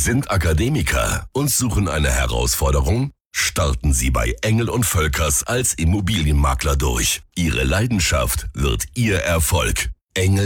sind Akademiker und suchen eine Herausforderung? Starten Sie bei Engel & Völkers als Immobilienmakler durch. Ihre Leidenschaft wird Ihr Erfolg. Engel